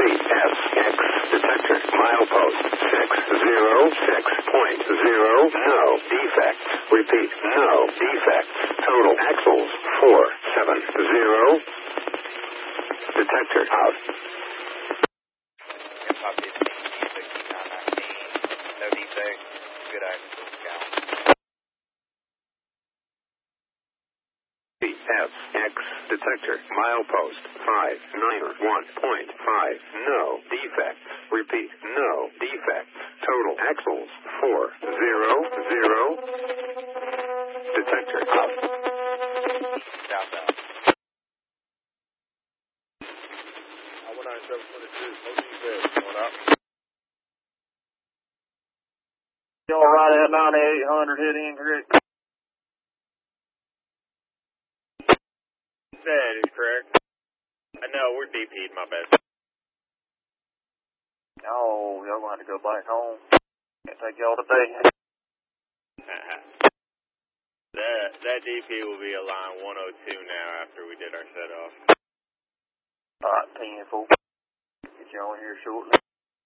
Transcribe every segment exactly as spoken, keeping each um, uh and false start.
F X detector milepost six zero six point zero. No defects. Repeat, no defects. Total axles four seven zero. Detector out. Copy. sixty-nine nineteen. No defects. Good axle count. F X detector milepost five nine one point five. No defects. Repeat, no defects. Total axles four zero zero. Detector up. Southbound. one nine seven twenty-two. No defects. Going up. Y'all right at ninety-eight hundred hit incorrect. That is correct. I know, we're D P'd, my bad. Oh, y'all going to have to go back home. Can't take y'all today. that, that D P will be a line one oh two now after we did our set off. Alright, ten four. Get y'all in here shortly.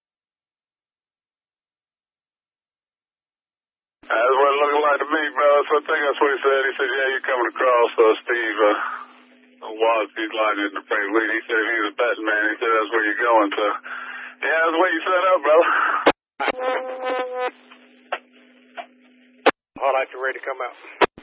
That's what it looking like to me, bro. So I think that's what he said. He said, yeah, you're coming across, uh, Steve. Uh, was he's lying in the frame lead. He said he's a betting man. He said that's where you're going. So, yeah, that's where you set up, bro. All right, you ready to come out?